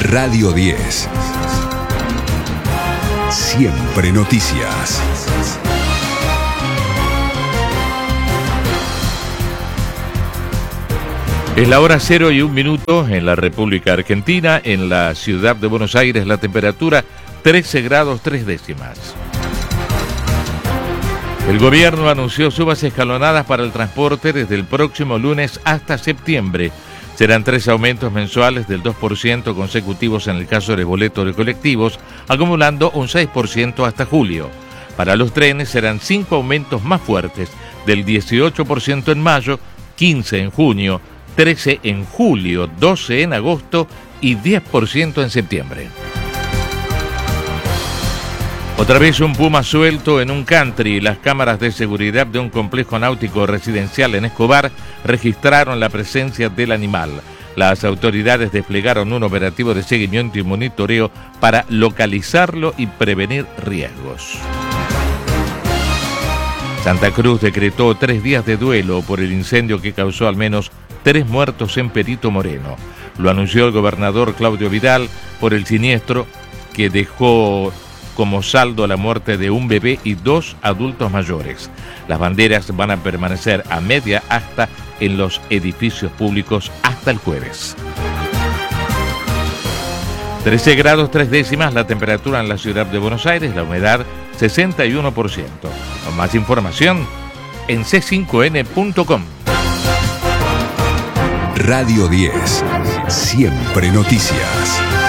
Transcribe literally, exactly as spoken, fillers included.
Radio diez. Siempre noticias. Es la hora cero y un minuto en la República Argentina. En la ciudad de Buenos Aires la temperatura trece grados tres décimas. El gobierno anunció subas escalonadas para el transporte desde el próximo lunes hasta septiembre. Serán tres aumentos mensuales del dos por ciento consecutivos en el caso de boletos de colectivos, acumulando un seis por ciento hasta julio. Para los trenes serán cinco aumentos más fuertes, del dieciocho por ciento en mayo, quince en junio, trece en julio, doce en agosto y diez por ciento en septiembre. Otra vez un puma suelto en un country. Las cámaras de seguridad de un complejo náutico residencial en Escobar registraron la presencia del animal. Las autoridades desplegaron un operativo de seguimiento y monitoreo para localizarlo y prevenir riesgos. Santa Cruz decretó tres días de duelo por el incendio que causó al menos tres muertos en Perito Moreno. Lo anunció el gobernador Claudio Vidal por el siniestro que dejó como saldo la muerte de un bebé y dos adultos mayores. Las banderas van a permanecer a media asta en los edificios públicos hasta el jueves. trece grados tres décimas la temperatura en la ciudad de Buenos Aires, la humedad sesenta y uno por ciento. Con más información en c cinco n punto com. Radio diez. Siempre noticias.